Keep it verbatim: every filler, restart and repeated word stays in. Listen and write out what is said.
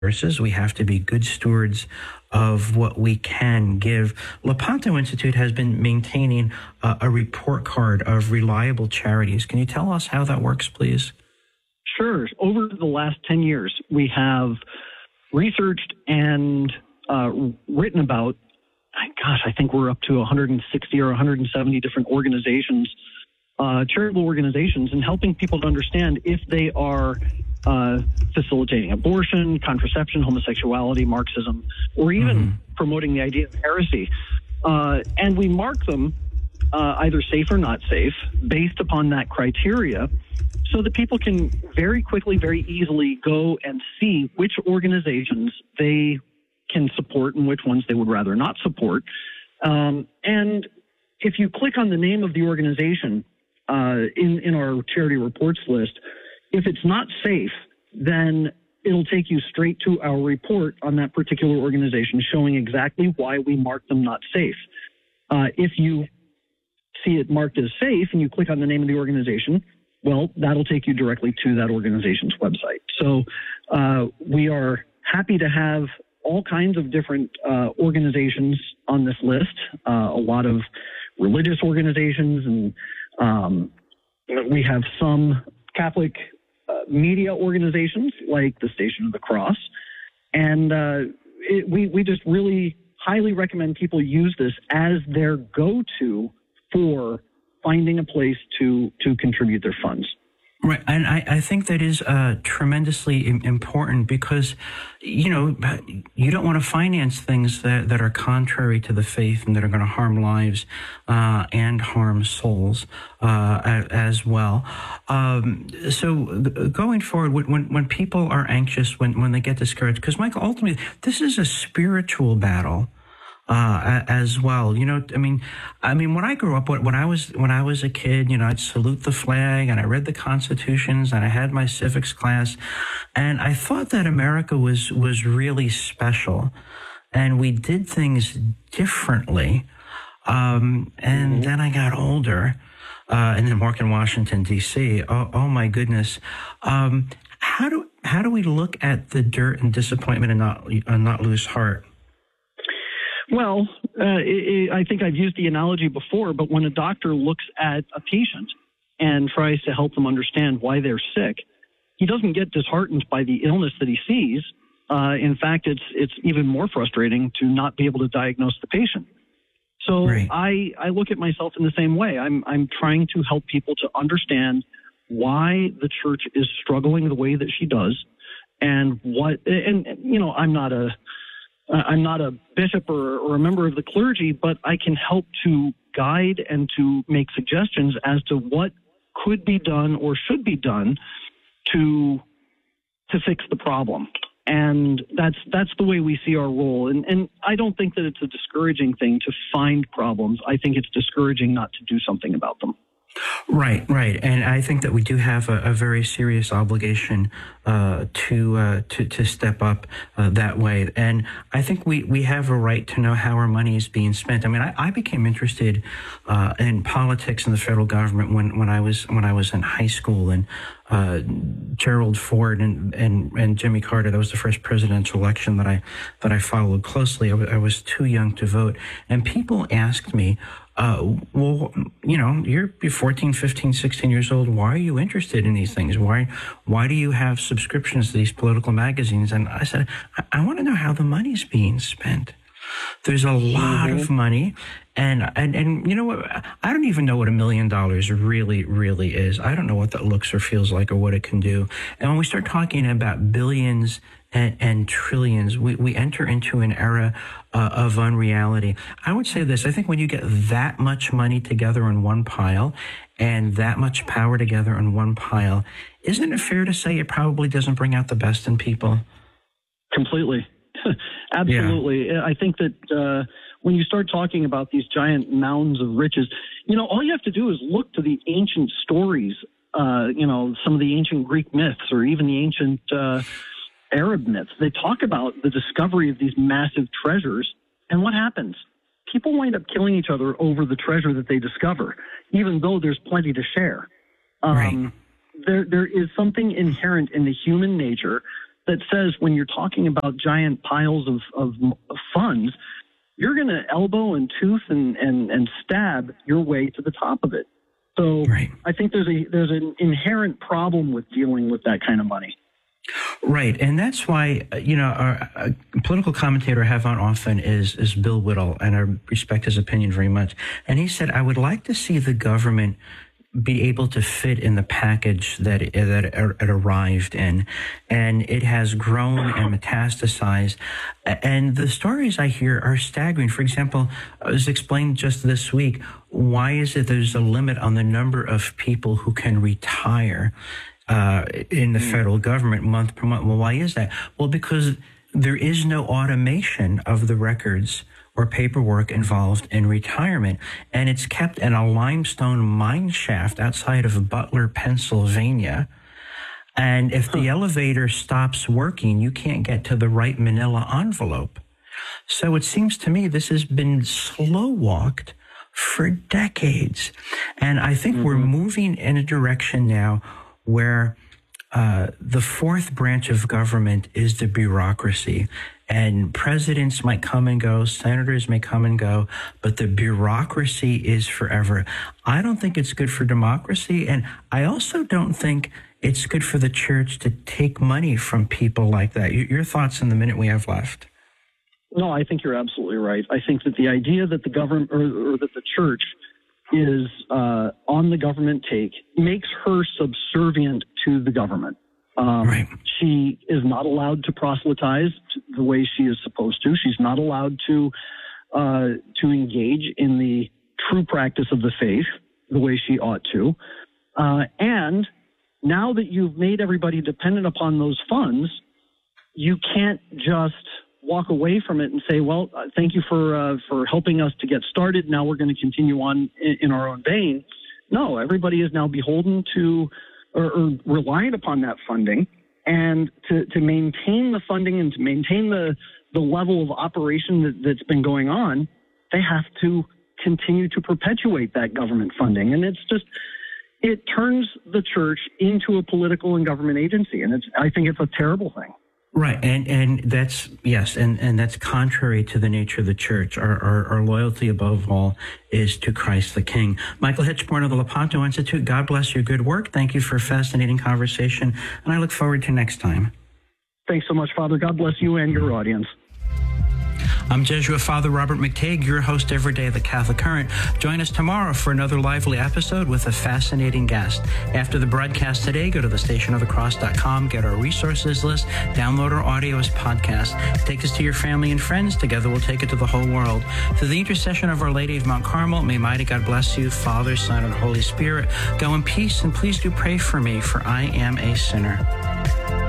resources. We have to be good stewards of what we can give. Lepanto Institute has been maintaining uh, a report card of reliable charities. Can you tell us how that works, please? Sure. Over the last ten years, we have researched and uh, written about, gosh, I think we're up to one hundred sixty or one hundred seventy different organizations, uh, charitable organizations, and helping people to understand if they are uh, facilitating abortion, contraception, homosexuality, Marxism, or even mm-hmm. promoting the idea of heresy. Uh, and we mark them uh, either safe or not safe based upon that criteria, so that people can very quickly, very easily go and see which organizations they can support and which ones they would rather not support. Um, and if you click on the name of the organization uh, in, in our charity reports list, if it's not safe, then it'll take you straight to our report on that particular organization, showing exactly why we marked them not safe. Uh, if you see it marked as safe and you click on the name of the organization, well, that'll take you directly to that organization's website. So uh, we are happy to have all kinds of different uh, organizations on this list, uh, a lot of religious organizations, and um, we have some Catholic uh, media organizations like the Station of the Cross. And uh, it, we, we just really highly recommend people use this as their go-to for finding a place to, to contribute their funds. Right. And I, I think that is uh, tremendously important because, you know, you don't want to finance things that, that are contrary to the faith and that are going to harm lives uh, and harm souls uh, as well. Um, so going forward, when, when people are anxious, when, when they get discouraged, because, Michael, ultimately, this is a spiritual battle. Uh, as well, you know, I mean, I mean, when I grew up, when I was, when I was a kid, you know, I'd salute the flag and I read the constitutions and I had my civics class and I thought that America was, was really special and we did things differently. Um, and mm-hmm. then I got older, uh, and then worked in Washington, D C. Oh, oh my goodness. Um, how do, how do we look at the dirt and disappointment and not, uh, not lose heart? Well, uh, it, it, I think I've used the analogy before, but when a doctor looks at a patient and tries to help them understand why they're sick, he doesn't get disheartened by the illness that he sees. Uh, in fact, it's it's even more frustrating to not be able to diagnose the patient. So right. I, I look at myself in the same way. I'm I'm trying to help people to understand why the church is struggling the way that she does, and what. And you know, I'm not a I'm not a bishop or, or a member of the clergy, but I can help to guide and to make suggestions as to what could be done or should be done to to fix the problem. And that's that's the way we see our role. And, and I don't think that it's a discouraging thing to find problems. I think it's discouraging not to do something about them. Right, right, and I think that we do have a, a very serious obligation uh, to uh, to to step up uh, that way, and I think we, we have a right to know how our money is being spent. I mean, I, I became interested uh, in politics and the federal government when, when I was when I was in high school, and uh, Gerald Ford and, and and Jimmy Carter. That was the first presidential election that I that I followed closely. I, w- I was too young to vote, and people asked me, Uh, well, you know, you're, you're fourteen, fifteen, sixteen years old. Why are you interested in these things? Why, why do you have subscriptions to these political magazines? And I said, I, I want to know how the money's being spent. There's a lot mm-hmm. of money. And, and, and you know what? I don't even know what a million dollars really, really is. I don't know what that looks or feels like or what it can do. And when we start talking about billions and, and trillions, we, we enter into an era uh, of unreality. I would say this. I think when you get that much money together in one pile and that much power together in one pile, isn't it fair to say it probably doesn't bring out the best in people? Completely. Absolutely. Yeah. I think that uh, when you start talking about these giant mounds of riches, you know, all you have to do is look to the ancient stories, uh, you know, some of the ancient Greek myths or even the ancient uh, Arab myths. They talk about the discovery of these massive treasures. And what happens? People wind up killing each other over the treasure that they discover, even though there's plenty to share. Um, right. There, there is something inherent in the human nature that says when you're talking about giant piles of, of, of funds, you're going to elbow and tooth and, and, and stab your way to the top of it. So right. I think there's a there's an inherent problem with dealing with that kind of money. Right, and that's why, you know, our, a political commentator I have on often is is Bill Whittle, and I respect his opinion very much. And he said, I would like to see the government be able to fit in the package that it, that it arrived in, and it has grown and metastasized. And the stories I hear are staggering. For example, it was explained just this week, why is it there's a limit on the number of people who can retire uh, in the federal government month per month? Well, why is that? Well, because there is no automation of the records or paperwork involved in retirement, and it's kept in a limestone mine shaft outside of Butler, Pennsylvania. And if the elevator stops working, you can't get to the right manila envelope. So it seems to me this has been slow walked for decades. And I think mm-hmm. we're moving in a direction now where uh, the fourth branch of government is the bureaucracy. And presidents might come and go, senators may come and go, but the bureaucracy is forever. I don't think it's good for democracy, and I also don't think it's good for the church to take money from people like that. Your thoughts in the minute we have left? No, I think you're absolutely right. I think that the idea that the government or, or that the church is uh, on the government take makes her subservient to the government. Um, right. She is not allowed to proselytize the way she is supposed to. She's not allowed to uh, to engage in the true practice of the faith the way she ought to. Uh, and now that you've made everybody dependent upon those funds, you can't just walk away from it and say, well, uh, thank you for uh, for helping us to get started. Now we're going to continue on in, in our own vein. No, everybody is now beholden to Or, or reliant upon that funding, and to, to maintain the funding and to maintain the, the level of operation that, that's been going on, they have to continue to perpetuate that government funding. And it's just, it turns the church into a political and government agency. And it's, I think it's a terrible thing. Right. And, and that's, yes, and, and that's contrary to the nature of the church. Our, our, our loyalty above all is to Christ the King. Michael Hichborn of the Lepanto Institute, God bless your good work. Thank you for a fascinating conversation, and I look forward to next time. Thanks so much, Father. God bless you and your audience. I'm Jesuit Father Robert McTague, your host every day of the Catholic Current. Join us tomorrow for another lively episode with a fascinating guest. After the broadcast today, go to the station of the cross dot com, get our resources list, download our audio as podcast. Take us to your family and friends. Together we'll take it to the whole world. Through the intercession of Our Lady of Mount Carmel, may mighty God bless you, Father, Son, and Holy Spirit. Go in peace, and please do pray for me, for I am a sinner.